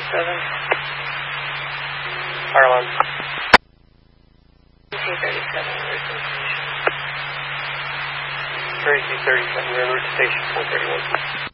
Fire alarm. ET-37, where's the station? Tracy 37, we're en route to station 431.